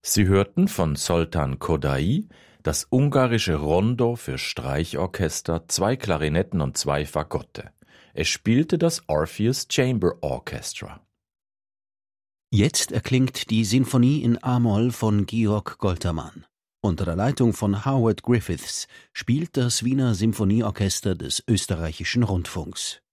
Sie hörten von Zoltán Kodály das ungarische Rondo für Streichorchester, 2 Klarinetten und 2 Fagotte. Es spielte das Orpheus Chamber Orchestra. Jetzt erklingt die Sinfonie in A-Moll von Georg Goltermann. Unter der Leitung von Howard Griffiths spielt das Wiener Symphonieorchester des Österreichischen Rundfunks.